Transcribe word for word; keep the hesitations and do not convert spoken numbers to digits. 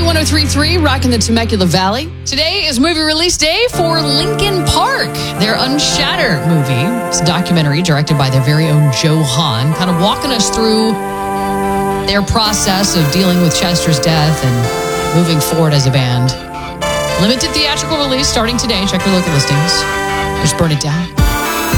one oh three point three, rocking the Temecula Valley. Today is movie release day for Linkin Park, their Unshattered movie. It's a documentary directed by their very own Joe Hahn, kind of walking us through their process of dealing with Chester's death and moving forward as a band. Limited theatrical release starting today. Check your local listings. Just burn it down.